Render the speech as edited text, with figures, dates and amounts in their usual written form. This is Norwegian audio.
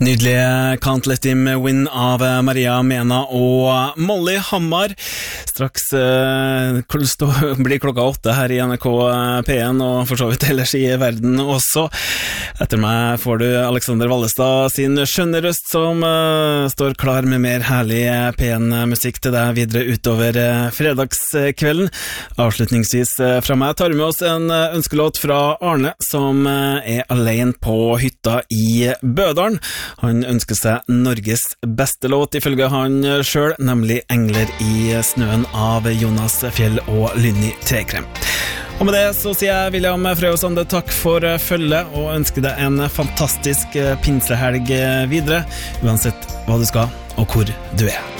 Nydelige Can't Let Him Win av Maria Mena og Molly Hammar. Straks blir klokka 8 her i NRK P1 og for så vidt ellers i verden også. Etter meg får du Alexander Vallestad sin skjønne røst som står klar med mer herlig P1-musikk til deg videre utover fredagskvelden. Avslutningsvis fra meg tar vi med oss en ønskelåt fra Arne som er alene på hytta i Bødalen. Han ønsker seg Norges beste låt ifølge han selv, nemlig Engler i snøen av Jonas Fjell og Lynni Trekrem. Og med det så sier jeg William Frøyåsande takk for følget og ønsker deg en fantastisk pinsehelg videre, uansett hva du skal og hvor du er.